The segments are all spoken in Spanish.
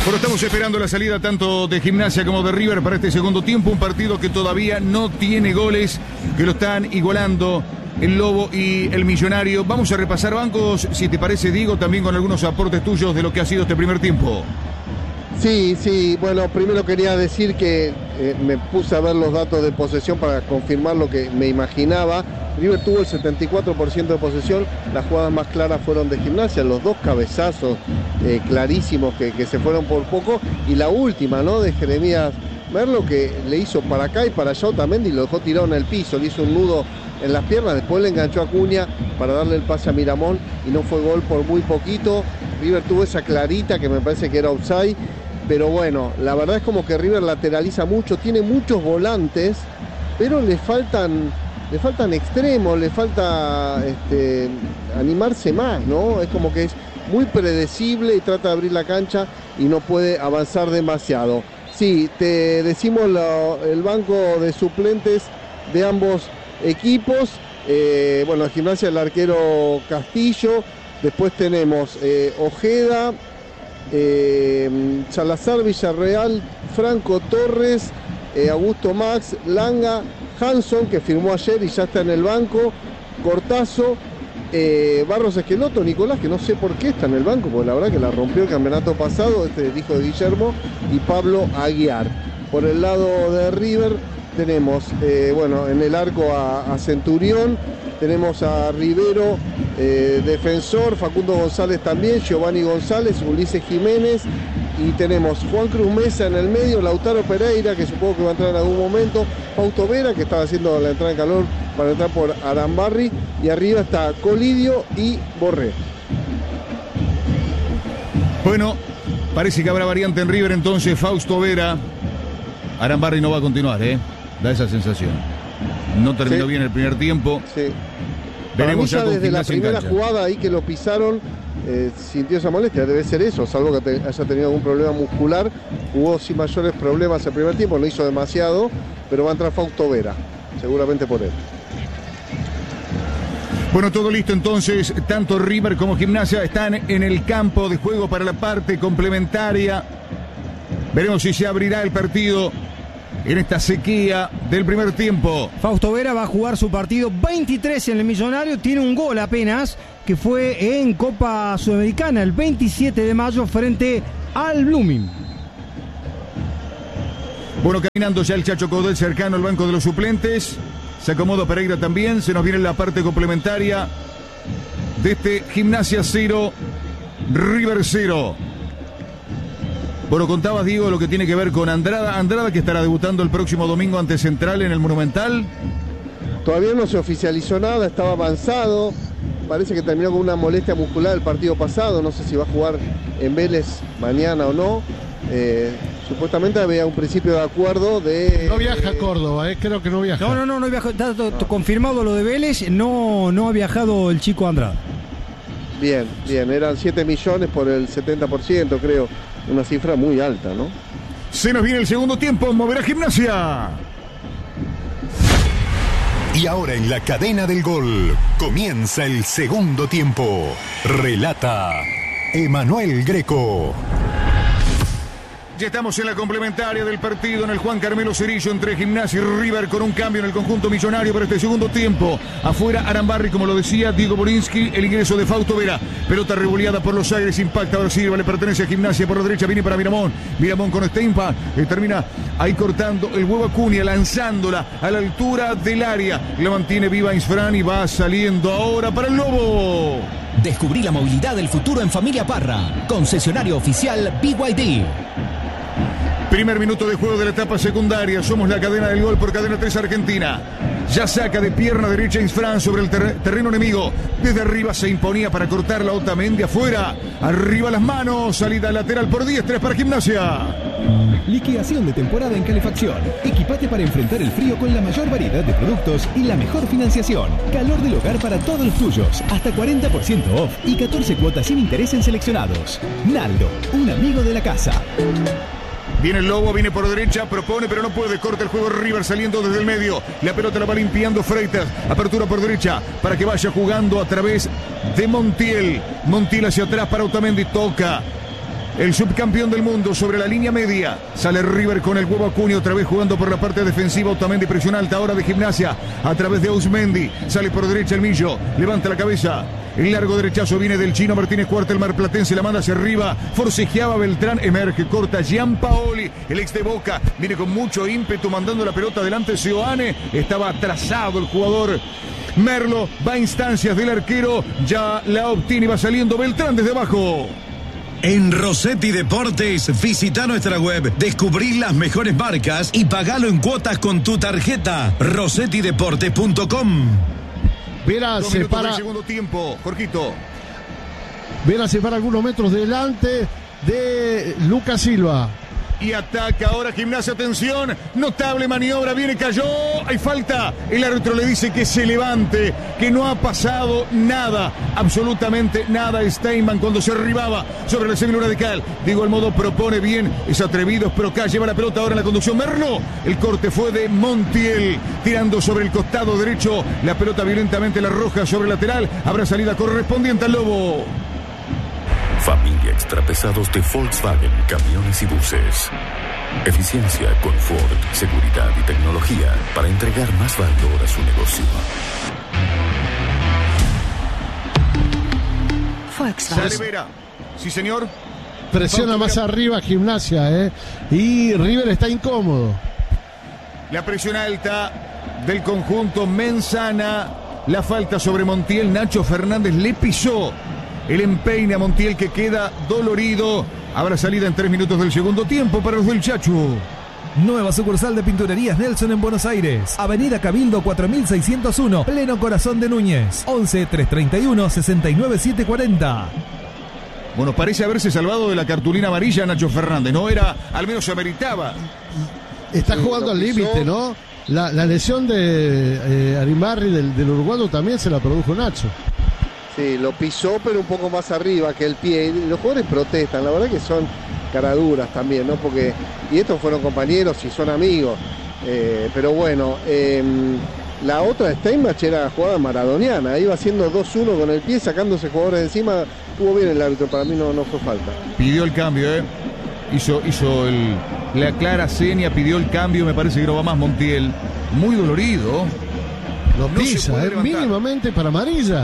Bueno, estamos esperando la salida tanto de Gimnasia como de River para este segundo tiempo. Un partido que todavía no tiene goles, que lo están igualando el Lobo y el Millonario. Vamos a repasar bancos, si te parece, Diego, también con algunos aportes tuyos de lo que ha sido este primer tiempo. Sí, bueno, primero quería decir que me puse a ver los datos de posesión para confirmar lo que me imaginaba. River tuvo el 74% de posesión, las jugadas más claras fueron de Gimnasia, los dos cabezazos clarísimos que se fueron por poco, y la última, ¿no?, de Jeremías Merlo, que le hizo para acá y para allá Otamendi y lo dejó tirado en el piso, le hizo un nudo en las piernas, después le enganchó a Cunha para darle el pase a Miramón y no fue gol por muy poquito. River tuvo esa clarita que me parece que era offside, pero bueno, la verdad es como que River lateraliza mucho, tiene muchos volantes, pero le faltan extremos, le falta animarse más, ¿no? Es como que es muy predecible y trata de abrir la cancha y no puede avanzar demasiado. Sí, te decimos el banco de suplentes de ambos equipos. Bueno, en Gimnasia el arquero Castillo, después tenemos Ojeda, Salazar, Villarreal, Franco Torres, Augusto Max, Langa, Hanson, que firmó ayer y ya está en el banco, Cortazo, Barros Esqueloto, Nicolás, que no sé por qué está en el banco, porque la verdad que la rompió el campeonato pasado, el hijo de Guillermo, y Pablo Aguiar. Por el lado de River tenemos, bueno, en el arco a Centurión, tenemos a Rivero, defensor, Facundo González también, Giovanni González, Ulises Jiménez, y tenemos Juan Cruz Mesa en el medio, Lautaro Pereira, que supongo que va a entrar en algún momento, Fausto Vera, que estaba haciendo la entrada en calor para entrar por Arambarri, y arriba está Colidio y Borré. Bueno, parece que habrá variante en River, entonces Fausto Vera. Arambarri no va a continuar, da esa sensación. No terminó bien el primer tiempo. Sí. Veremos ya con desde la primera cancha. jugada ahí que lo pisaron, sintió esa molestia, debe ser eso, salvo que haya tenido algún problema muscular. Jugó sin mayores problemas el primer tiempo, no hizo demasiado, pero va a entrar Fausto Vera, seguramente por él. Bueno, todo listo entonces, tanto River como Gimnasia están en el campo de juego para la parte complementaria. Veremos si se abrirá el partido en esta sequía del primer tiempo. Fausto Vera va a jugar su partido 23 en el Millonario, tiene un gol apenas, que fue en Copa Sudamericana el 27 de mayo frente al Blooming. Bueno, caminando ya el Chacho Caudel cercano al banco de los suplentes. Se acomoda Pereira también, se nos viene la parte complementaria de este Gimnasia 0, River 0. Bueno, contabas, Diego, lo que tiene que ver con Andrada. Andrada, que estará debutando el próximo domingo ante Central en el Monumental. Todavía no se oficializó nada, estaba avanzado. Parece que terminó con una molestia muscular el partido pasado. No sé si va a jugar en Vélez mañana o no. Supuestamente había un principio de acuerdo de... No viaja a Córdoba, creo que no viaja. No viaja. Está confirmado lo de Vélez. No ha viajado el chico Andrada. Bien, eran 7 millones por el 70%, creo. Una cifra muy alta, ¿no? Se nos viene el segundo tiempo, moverá Gimnasia. Y ahora en la cadena del gol comienza el segundo tiempo. Relata Emanuel Greco. Ya estamos en la complementaria del partido en el Juan Carmelo Cerillo entre Gimnasia y River, con un cambio en el conjunto millonario para este segundo tiempo. Afuera Arambarri, como lo decía Diego Borinsky, el ingreso de Fausto Vera. Pelota revoleada por los aires, impacta ahora Silva, le pertenece a Gimnasia por la derecha, viene para Miramón. Miramón con Steinpa, termina ahí cortando el huevo a Cunha, lanzándola a la altura del área. La mantiene viva Isfran y va saliendo ahora para el Lobo. Descubrí la movilidad del futuro en Familia Parra, concesionario oficial BYD. Primer minuto de juego de la etapa secundaria. Somos la cadena del gol por Cadena 3 Argentina. Ya saca de pierna derecha Isfran sobre el terreno enemigo. Desde arriba se imponía para cortar la Otamendi afuera. Arriba las manos. Salida lateral por 10-3 para Gimnasia. Liquidación de temporada en calefacción. Equipate para enfrentar el frío con la mayor variedad de productos y la mejor financiación. Calor del hogar para todos los tuyos. Hasta 40% off y 14 cuotas sin interés en seleccionados. Naldo, un amigo de la casa. Viene el Lobo, viene por derecha, propone, pero no puede. Corta el juego River saliendo desde el medio. La pelota la va limpiando Freitas. Apertura por derecha para que vaya jugando a través de Montiel. Montiel hacia atrás para Otamendi. Toca el subcampeón del mundo sobre la línea media. Sale River con el huevo Acuña, otra vez jugando por la parte defensiva. Otamendi, presión alta ahora de Gimnasia a través de Ausmendi. Sale por derecha el Millo, levanta la cabeza. El largo derechazo viene del chino Martínez Cuarta, el marplatense, la manda hacia arriba. Forcejeaba Beltrán, emerge, corta Gianpaoli, el ex de Boca. Viene con mucho ímpetu, mandando la pelota adelante. Seoane, estaba atrasado el jugador. Merlo va a instancias del arquero, ya la obtiene y va saliendo Beltrán desde abajo. En Rossetti Deportes, visita nuestra web, descubrí las mejores marcas y pagalo en cuotas con tu tarjeta. rossettideportes.com. Vera se para el segundo tiempo, Jorgito. Vera se para algunos metros delante de Lucas Silva. Y ataca ahora Gimnasia, atención, notable maniobra, viene, cayó, hay falta. El árbitro le dice que se levante, que no ha pasado nada, absolutamente nada. Steinman cuando se arribaba sobre la célula radical. Diego Almodo propone bien, es atrevido, es Procá, lleva la pelota ahora en la conducción. Merlo, el corte fue de Montiel, tirando sobre el costado derecho, la pelota violentamente la roja sobre el lateral. Habrá salida correspondiente al Lobo. Familia Extrapesados de Volkswagen, camiones y buses. Eficiencia, confort, seguridad y tecnología para entregar más valor a su negocio. Sale Vera. Sí, señor. Presiona más arriba Gimnasia, y River está incómodo. La presión alta del conjunto Menzana. La falta sobre Montiel. Nacho Fernández le pisó el empeine a Montiel, que queda dolorido. Habrá salida en 3 minutos del segundo tiempo para los del Chacho. Nueva sucursal de Pinturerías Nelson en Buenos Aires. Avenida Cabildo 4601, pleno corazón de Núñez. 11 331 69740. Bueno, parece haberse salvado de la cartulina amarilla Nacho Fernández. No era, al menos se ameritaba. Está jugando al límite, ¿no? La lesión de Arimbarri del uruguayo también se la produjo Nacho. Sí, lo pisó, pero un poco más arriba que el pie. Y los jugadores protestan, la verdad que son caraduras también, ¿no? Porque, y estos fueron compañeros y son amigos. Pero bueno, la otra de Steinbach era jugada maradoniana. Iba haciendo 2-1 con el pie, sacándose jugadores de encima. Estuvo bien el árbitro, para mí no fue falta. Pidió el cambio, Hizo la clara seña, pidió el cambio. Me parece que no va más Montiel. Muy dolorido. Lo pisa, mínimamente para amarilla.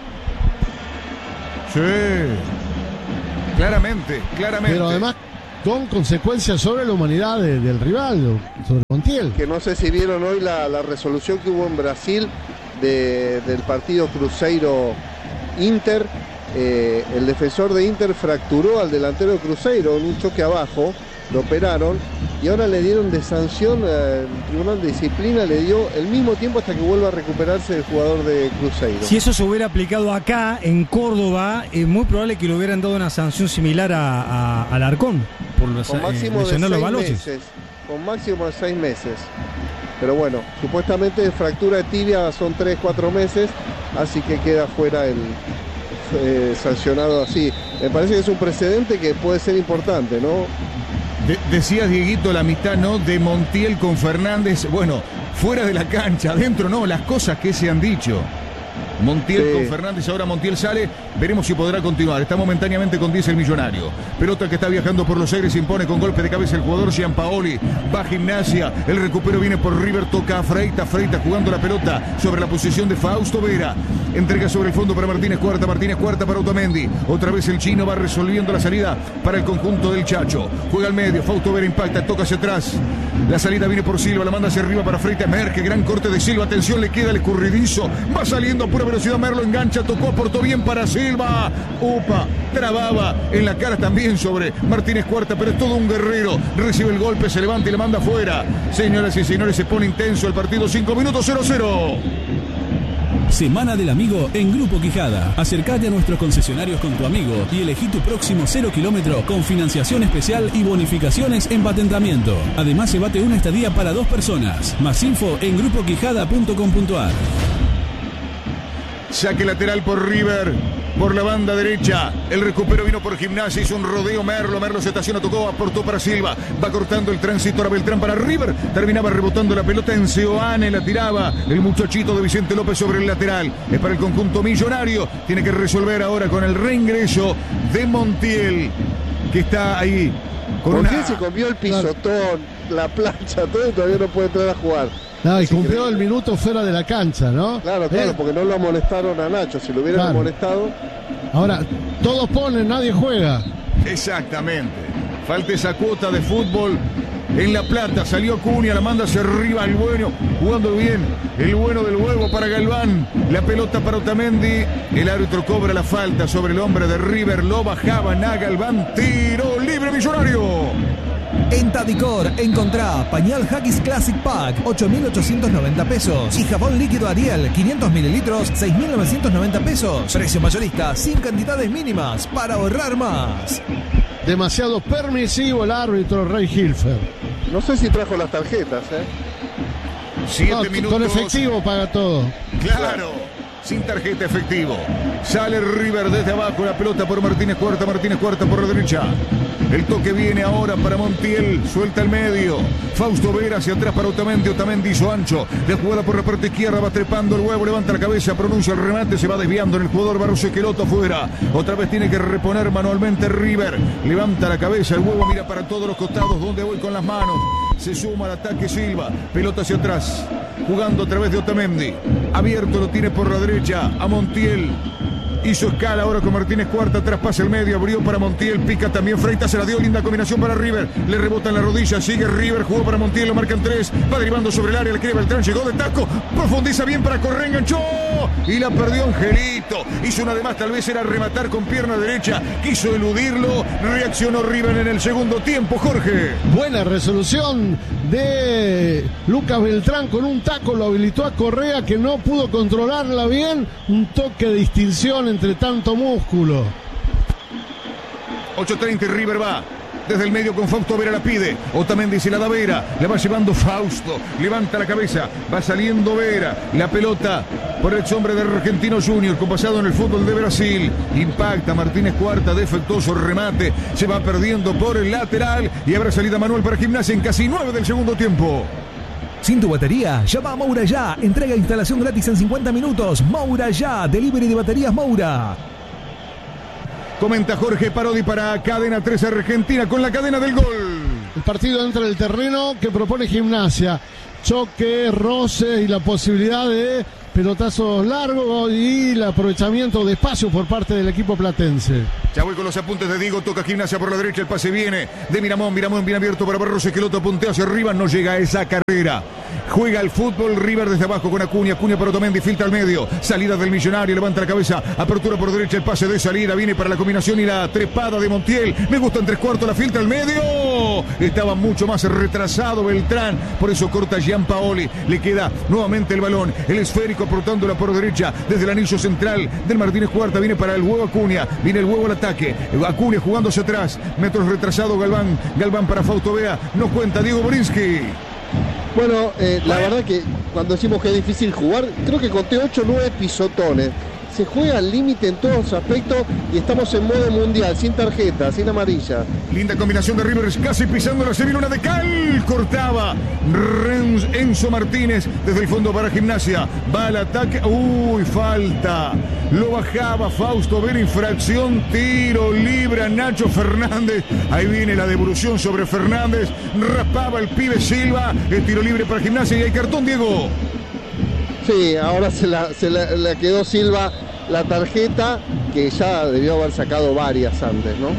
Sí, claramente. Pero además con consecuencias sobre la humanidad del rival, sobre Montiel. Que no sé si vieron hoy la resolución que hubo en Brasil del partido Cruzeiro-Inter. El defensor de Inter fracturó al delantero de Cruzeiro en un choque abajo, lo operaron y ahora le dieron de sanción, el Tribunal de Disciplina le dio el mismo tiempo hasta que vuelva a recuperarse el jugador de Cruzeiro. Si eso se hubiera aplicado acá, en Córdoba, es muy probable que le hubieran dado una sanción similar a Alarcón, por con máximo de 6 meses. Con máximo de 6 meses. Pero bueno, supuestamente fractura de tibia son 3-4 meses, así que queda fuera el sancionado así. Me parece que es un precedente que puede ser importante, ¿no? Decías, Dieguito, la amistad, ¿no?, de Montiel con Fernández. Bueno, fuera de la cancha, adentro no, las cosas que se han dicho. Montiel con Fernández, ahora Montiel sale, veremos si podrá continuar. Está momentáneamente con 10 el Millonario. Pelota que está viajando por los aires, se impone con golpe de cabeza el jugador Gianpaoli. Va a Gimnasia, el recupero viene por River, toca a Freitas jugando la pelota sobre la posición de Fausto Vera. Entrega sobre el fondo para Martínez Cuarta para Otamendi. Otra vez el chino va resolviendo la salida para el conjunto del Chacho. Juega al medio, Fausto Vera impacta, toca hacia atrás. La salida viene por Silva, la manda hacia arriba para Freitas, emerge, gran corte de Silva, atención, le queda el escurridizo. Va saliendo a pura velocidad, Merlo engancha, tocó, aportó bien para Silva. Upa, trababa en la cara también sobre Martínez Cuarta, pero es todo un guerrero. Recibe el golpe, se levanta y la manda afuera. Señoras y señores, se pone intenso el partido, 5 minutos, 0-0. Semana del Amigo en Grupo Quijada. Acércate a nuestros concesionarios con tu amigo y elegí tu próximo 0 kilómetro con financiación especial y bonificaciones en patentamiento. Además, se bate una estadía para 2 personas. Más info en grupoquijada.com.ar. Saque lateral por River, por la banda derecha. El recupero vino por Gimnasia, hizo un rodeo Merlo se estaciona, tocó, aportó para Silva. Va cortando el tránsito a Beltrán para River. Terminaba rebotando la pelota en Seoane, la tiraba el muchachito de Vicente López sobre el lateral. Es para el conjunto millonario. Tiene que resolver ahora con el reingreso de Montiel. que está ahí con Montiel se comió el pisotón, la plancha, todo, y todavía no puede entrar a jugar. No, y cumplió el minuto fuera de la cancha, ¿no? Claro, porque no lo amonestaron a Nacho. Si lo hubieran amonestado. Ahora, todos ponen, nadie juega. Exactamente. Falta esa cuota de fútbol en La Plata. Salió Cunha, la manda hacia arriba el bueno, jugando bien. El bueno del huevo para Galván. La pelota para Otamendi. El árbitro cobra la falta sobre el hombre de River. Lo bajaban a Galván. Tiro libre Millonario. En Tadicor encontrá pañal Haggis Classic Pack, 8.890 pesos. Y jabón líquido Ariel, 500 mililitros, 6.990 pesos. Precio mayorista, sin cantidades mínimas, para ahorrar más. Demasiado permisivo el árbitro Rey Hilfer. No sé si trajo las tarjetas, 7 minutos. Con efectivo paga todo. Claro, sin tarjeta efectivo. Sale River desde abajo, la pelota por Martínez Cuarta por la derecha. El toque viene ahora para Montiel, suelta el medio. Fausto Vera hacia atrás para Otamendi. Otamendi hizo ancho. La jugada por la parte izquierda, va trepando el huevo, levanta la cabeza, pronuncia el remate, se va desviando en el jugador Barros Esqueloto afuera. Otra vez tiene que reponer manualmente River. Levanta la cabeza, el huevo mira para todos los costados, donde voy con las manos. Se suma al ataque Silva, pelota hacia atrás, jugando a través de Otamendi. Abierto lo tiene por la derecha a Montiel. Hizo escala ahora con Martínez Cuarta, traspasa el medio, abrió para Montiel, pica también Freitas, se la dio, linda combinación para River, le rebota en la rodilla, sigue River, jugó para Montiel, lo marcan 3, va derivando sobre el área, le quiere Beltrán, llegó de taco, profundiza bien para correr, enganchó y la perdió Angelito, hizo una de más, tal vez era rematar con pierna derecha, quiso eludirlo, reaccionó River en el segundo tiempo, Jorge. Buena resolución de Lucas Beltrán con un taco, lo habilitó a Correa que no pudo controlarla bien, un toque de distinción entre tanto músculo. 8:30 y River va desde el medio con Fausto Vera, la pide Otamendi, se la da Vera, la va llevando Fausto, levanta la cabeza, va saliendo Vera, la pelota por el hombre de Argentino Junior, con pasado en el fútbol de Brasil, impacta Martínez Cuarta, defectuoso remate, se va perdiendo por el lateral y habrá salida Manuel para Gimnasia en casi 9 del segundo tiempo. Sin tu batería, llama a Moura Ya. Entrega e instalación gratis en 50 minutos. Moura Ya, delivery de baterías Moura. Comenta Jorge Parodi para Cadena 3 Argentina con la cadena del gol. El partido entra en el terreno que propone Gimnasia. Choque, roce y la posibilidad de pelotazos largos y el aprovechamiento de espacio por parte del equipo platense. Ya voy con los apuntes de Diego, toca Gimnasia por la derecha, el pase viene de Miramón bien abierto para Barros Esqueloto, puntea hacia arriba, no llega a esa carrera. Juega el fútbol River desde abajo con Acuña para Otamendi, filtra al medio, salida del Millonario, levanta la cabeza, apertura por derecha, el pase de salida, viene para la combinación y la trepada de Montiel, me gusta en 3/4, la filtra al medio, estaba mucho más retrasado Beltrán, por eso corta Gianpaoli, le queda nuevamente el balón, el esférico aportándola por derecha, desde el anillo central del Martínez Cuarta, viene para el huevo Acuña, viene el huevo al ataque, Acuña jugándose atrás, metros retrasado Galván para Fausto Vea, no cuenta Diego Borinsky. Bueno, la verdad que cuando decimos que es difícil jugar, creo que conté 8 o 9 pisotones. Se juega al límite en todos los aspectos y estamos en modo mundial, sin tarjeta, sin amarilla. Linda combinación de Rivers, casi pisándola, se viene una de Cal, cortaba Enzo Martínez desde el fondo para Gimnasia, va al ataque, uy, falta, lo bajaba Fausto Vera, infracción, tiro libre a Nacho Fernández, ahí viene la devolución sobre Fernández, raspaba el pibe Silva, el tiro libre para Gimnasia y hay cartón, Diego. Sí, ahora se la quedó Silva la tarjeta, que ya debió haber sacado varias antes, ¿no?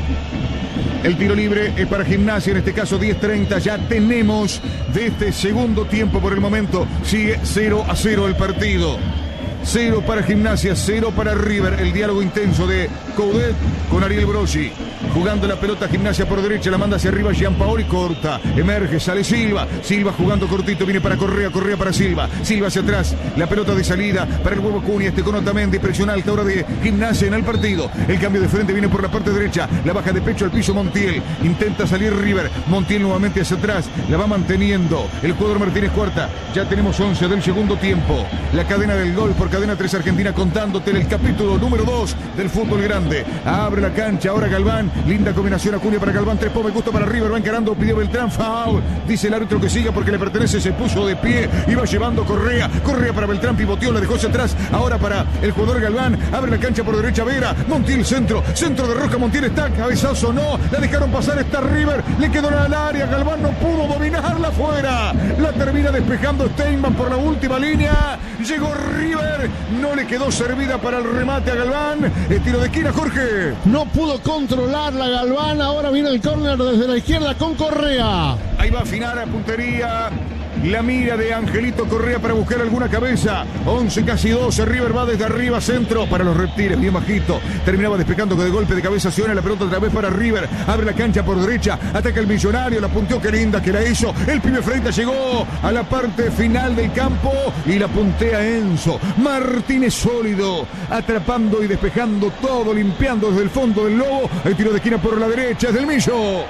El tiro libre es para Gimnasia, en este caso 10:30, ya tenemos de este segundo tiempo por el momento, sigue 0-0 el partido. 0 para Gimnasia, 0 para River. El diálogo intenso de Coudet con Ariel Broggi. Jugando la pelota Gimnasia por derecha, la manda hacia arriba Gianpaoli, corta, emerge, sale Silva jugando cortito, viene para Correa para Silva hacia atrás, la pelota de salida para el huevo Cunha, con Otamendi, presión alta ahora de Gimnasia en el partido, el cambio de frente viene por la parte derecha, la baja de pecho al piso Montiel, intenta salir River, Montiel nuevamente hacia atrás, la va manteniendo el jugador Martínez Cuarta, ya tenemos 11 del segundo tiempo, la cadena del gol por Cadena 3 Argentina contándote el capítulo número 2 del fútbol grande, abre la cancha ahora Galván, Linda combinación, Acuña para Galván, 3 me gusta para River, va encarando, pidió Beltrán, foul. Dice el árbitro que siga porque le pertenece, se puso de pie, iba llevando Correa para Beltrán, pivoteó, la dejó hacia atrás, ahora para el jugador Galván, abre la cancha por derecha Vera, Montiel centro de Roca, Montiel está, cabezazo no, la dejaron pasar, está River, le quedó en el área, Galván no pudo dominarla afuera, la termina despejando Steinman por la última línea, llegó River, no le quedó servida para el remate a Galván, el tiro de esquina, Jorge. No pudo controlar la Galván, ahora viene el córner desde la izquierda con Correa. Ahí va a afinar a puntería. La mira de Angelito Correa para buscar alguna cabeza. 11, casi 12. River va desde arriba, centro para los reptiles, bien bajito. Terminaba despejando que de golpe de cabeza se une la pelota otra vez para River. Abre la cancha por derecha. Ataca el Millonario. La punteó, qué linda que la hizo. El pibe Freitas llegó a la parte final del campo y la puntea Enzo. Martínez sólido. Atrapando y despejando todo. Limpiando desde el fondo del Lobo. El tiro de esquina por la derecha. Es del Millo.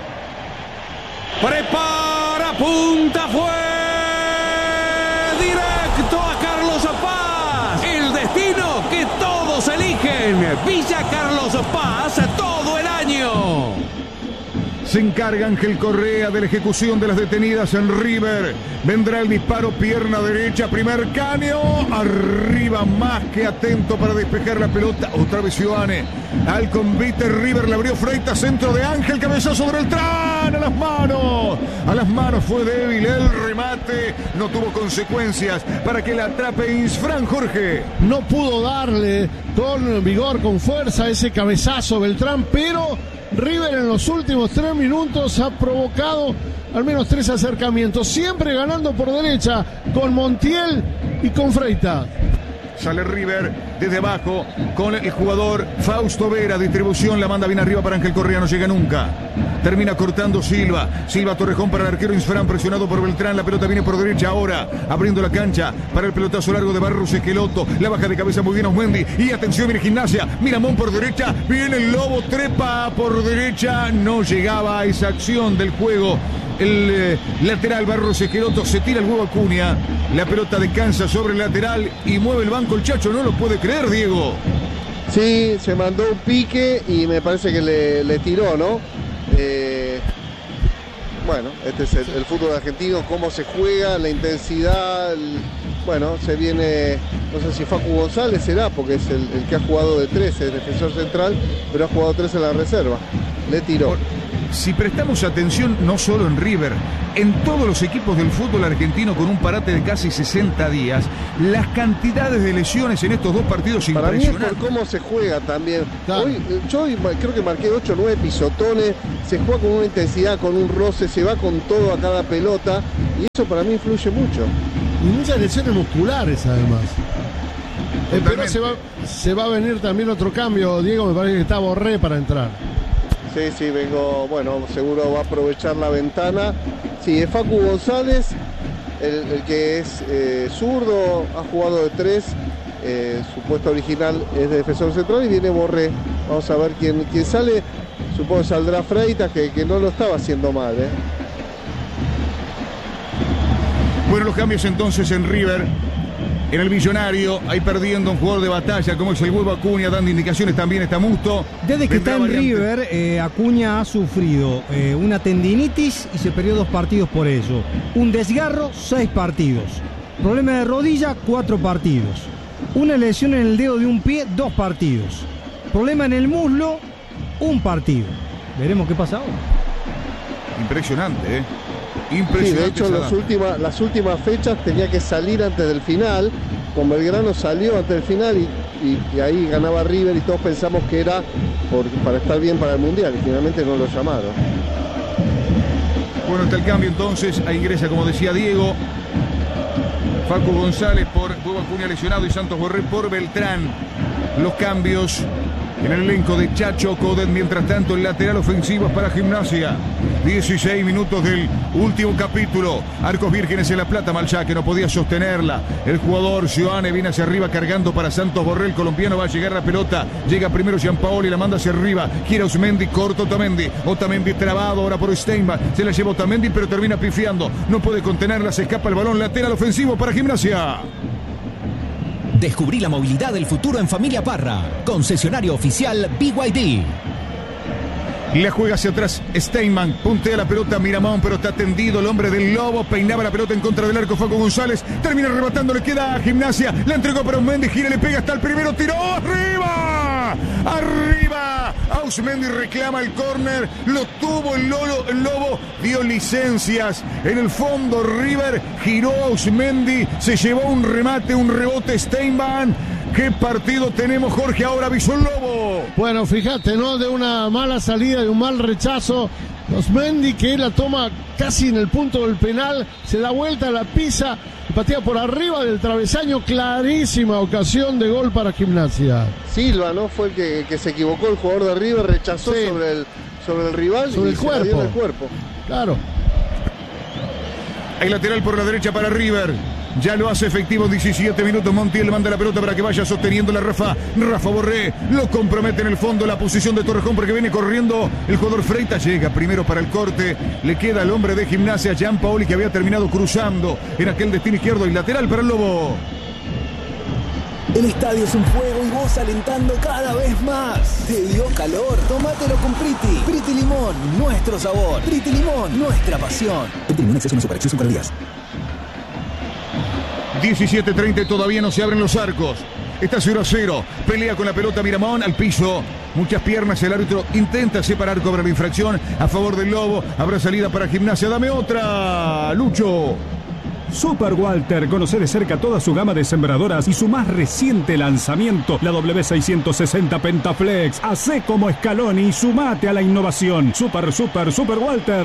Prepara, punta, fue directo a Carlos Paz. El destino que todos eligen. Villa Carlos Paz todo el año. Se encarga Ángel Correa de la ejecución de las detenidas en River. Vendrá el disparo, pierna derecha, primer caño. Arriba, más que atento para despejar la pelota. Otra vez Ioane. Al convite River, le abrió Freitas, centro de Ángel, cabezazo de Beltrán. A las manos. A las manos fue débil el remate. No tuvo consecuencias para que la atrape Isfran, Jorge. No pudo darle con vigor, con fuerza ese cabezazo Beltrán, pero River en los últimos 3 minutos ha provocado al menos 3 acercamientos, siempre ganando por derecha con Montiel y con Freitas. Sale River desde abajo con el jugador Fausto Vera. Distribución, la manda bien arriba para Ángel Correa, no llega nunca. Termina cortando Silva. Silva, Torrejón para el arquero Isfran, presionado por Beltrán. La pelota viene por derecha ahora, abriendo la cancha para el pelotazo largo de Barros Esqueloto. La baja de cabeza muy bien Osmendi. Y atención, viene Gimnasia. Miramón por derecha. Viene el Lobo, trepa por derecha. No llegaba a esa acción del juego. El lateral Barros Esqueloto, se tira el huevo Acuña. La pelota descansa sobre el lateral y mueve el banco el Chacho. No lo puede creer, Diego. Sí, se mandó un pique y me parece que le tiró, ¿no? Bueno, este es el fútbol argentino, cómo se juega, la intensidad. Bueno, se viene, no sé si Facu González será, porque es el que ha jugado de 3, el defensor central, pero ha jugado 3 en la reserva. Le tiró. Si prestamos atención, no solo en River, en todos los equipos del fútbol argentino con un parate de casi 60 días, las cantidades de lesiones en estos 2 partidos impresionantes. Para mí es por cómo se juega también. Claro. Yo creo que marqué 8 o 9 pisotones, se juega con una intensidad, con un roce, se va con todo a cada pelota, y eso para mí influye mucho. Y muchas lesiones musculares además. Pero se va a venir también otro cambio, Diego, me parece que está Borré para entrar. Sí, vengo, bueno, seguro va a aprovechar la ventana. Sí, es Facu González, el que es zurdo, ha jugado de 3, su puesto original es de defensor central y viene Borré. Vamos a ver quién sale, supongo que saldrá Freitas, que no lo estaba haciendo mal. Bueno, los cambios entonces en River. En el Millonario, ahí perdiendo un jugador de batalla como es el huevo Acuña, dando indicaciones también está Musto. Desde que está en River, Acuña ha sufrido una tendinitis y se perdió 2 partidos por ello. Un desgarro, 6 partidos. Problema de rodilla, 4 partidos. Una lesión en el dedo de un pie, 2 partidos. Problema en el muslo, 1 partido. Veremos qué pasa ahora. Impresionante, Impresionante. Sí, de hecho, las últimas fechas tenía que salir antes del final. Con Belgrano salió antes del final y ahí ganaba River y todos pensamos que era para estar bien para el Mundial y finalmente no lo llamaron. Bueno, está el cambio entonces. Ahí ingresa, como decía Diego, Facu González por Huevo Acuña lesionado y Santos Borré por Beltrán. Los cambios en el elenco de Chacho Coudet. Mientras tanto, el lateral ofensivo es para Gimnasia. 16 minutos del último capítulo. Arcos Vírgenes en La Plata. Malchá que no podía sostenerla. El jugador Ioane viene hacia arriba cargando para Santos Borré. El colombiano va a llegar la pelota. Llega primero Gianpaoli, la manda hacia arriba. Gira Osmendi, corto Otamendi. Otamendi trabado ahora por Steinman. Se la lleva Otamendi, pero termina pifiando. No puede contenerla, se escapa el balón. Lateral ofensivo para Gimnasia. Descubrí la movilidad del futuro en Familia Parra. Concesionario oficial BYD. La juega hacia atrás Steinman, puntea la pelota Miramón, pero está tendido el hombre del Lobo, peinaba la pelota en contra del arco Facu González, termina rematando, le queda a Gimnasia, la entregó para Ausmendi, gira, le pega hasta el primero, tiró, ¡arriba! ¡Arriba! Ausmendi reclama el córner, lo tuvo el Lobo, dio licencias, en el fondo River, giró Ausmendi, se llevó un remate, un rebote Steinman. ¿Qué partido tenemos, Jorge? Ahora avisó el Lobo. Bueno, fíjate, ¿no? De una mala salida, de un mal rechazo. Ausmendi, que la toma casi en el punto del penal, se da vuelta, la pisa, patea por arriba del travesaño. Clarísima ocasión de gol para Gimnasia. Silva, ¿no? Fue el que se equivocó, el jugador de River, rechazó sí. sobre el rival, sobre y el se la dio en el cuerpo. Claro. Hay lateral por la derecha para River. Ya lo hace efectivo, 17 minutos. Montiel manda la pelota para que vaya sosteniendo la Rafa Borré. Lo compromete en el fondo la posición de Torrejón porque viene corriendo el jugador Freitas. Llega primero para el corte. Le queda al hombre de Gimnasia, Gianpaoli, que había terminado cruzando en aquel destino izquierdo. Y lateral para el Lobo. El estadio es un fuego y vos alentando cada vez más. ¿Te dio calor? Tómatelo con Priti. Priti Limón, nuestro sabor. Priti Limón, nuestra pasión. Priti Limón, exceso en azúcar, exceso en calorías. 17:30, todavía no se abren los arcos. Está 0-0. Pelea con la pelota Miramón al piso. Muchas piernas. El árbitro intenta separar, cobra la infracción a favor del Lobo. Habrá salida para Gimnasia. Dame otra, Lucho. Super Walter, conoce de cerca toda su gama de sembradoras y su más reciente lanzamiento, la W660 Pentaflex. Hacé como Scaloni y sumate a la innovación. Super Walter.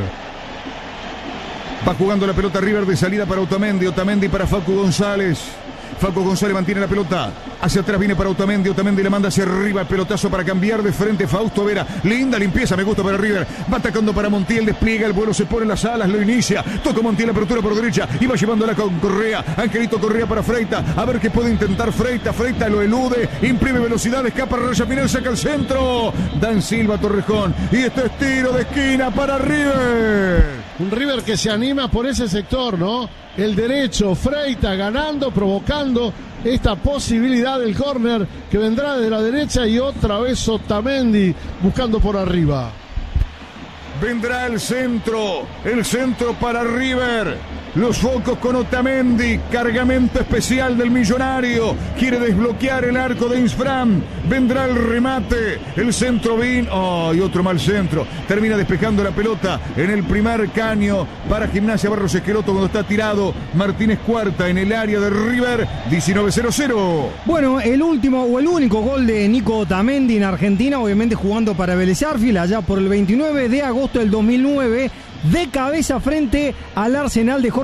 Va jugando la pelota River de salida para Otamendi. Otamendi para Facu González. Facu González mantiene la pelota. Hacia atrás viene para Otamendi. Otamendi le manda hacia arriba el pelotazo para cambiar de frente. Fausto Vera. Linda limpieza, me gusta para River. Va atacando para Montiel. Despliega el vuelo, se pone en las alas, lo inicia. Toca Montiel, apertura por derecha. Y va llevándola con Correa. Angelito Correa para Freita. A ver qué puede intentar Freita. Freita lo elude. Imprime velocidad. Escapa raya final. Saca el centro. Dan Silva Torrejón. Y este es tiro de esquina para River. Un River que se anima por ese sector, ¿no? El derecho, Freita ganando, provocando esta posibilidad del córner que vendrá de la derecha y otra vez Otamendi buscando por arriba. Vendrá el centro para River. Los focos con Otamendi, cargamento especial del Millonario. Quiere desbloquear el arco de Insfram. Vendrá el remate. El centro y otro mal centro. Termina despejando la pelota en el primer caño para Gimnasia Barros Esqueloto cuando está tirado Martínez Cuarta en el área de River. 19-0. Bueno, el único gol de Nico Otamendi en Argentina, obviamente jugando para Vélez Sarsfield allá por el 29 de agosto del 2009, de cabeza frente al Arsenal de Jorge